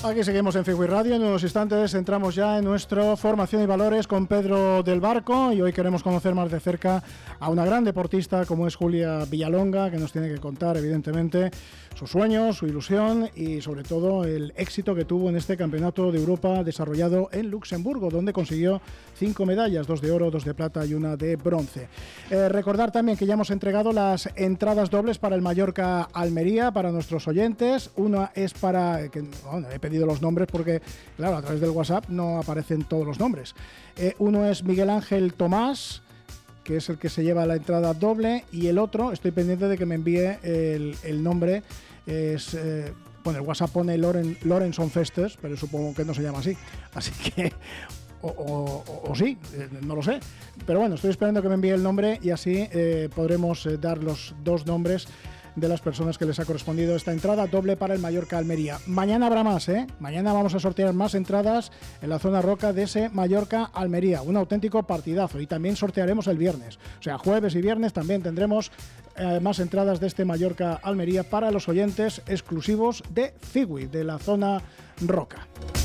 Aquí seguimos en Figui Radio. En unos instantes entramos ya en nuestra formación y valores con Pedro del Barco, y hoy queremos conocer más de cerca a una gran deportista como es Julia Villalonga, que nos tiene que contar evidentemente sus sueños, su ilusión y sobre todo el éxito que tuvo en este Campeonato de Europa desarrollado en Luxemburgo, donde consiguió 5 medallas, 2 de oro, 2 de plata y 1 de bronce. Recordar también que ya hemos entregado las entradas dobles para el Mallorca-Almería para nuestros oyentes. Una es para... he pedido los nombres porque, claro, a través del WhatsApp no aparecen todos los nombres. Uno es Miguel Ángel Tomás, que es el que se lleva la entrada doble, y el otro, estoy pendiente de que me envíe el nombre, es... el WhatsApp pone Lorenson Festes, pero supongo que no se llama así. Así que... O sí, no lo sé. Pero bueno, estoy esperando que me envíe el nombre y así podremos dar los dos nombres de las personas que les ha correspondido esta entrada doble para el Mallorca-Almería. Mañana habrá más, Mañana vamos a sortear más entradas en la zona roca de ese Mallorca-Almería. Un auténtico partidazo. Y también sortearemos el viernes. O sea, jueves y viernes también tendremos más entradas de este Mallorca-Almería para los oyentes exclusivos de Figui, de la zona roca.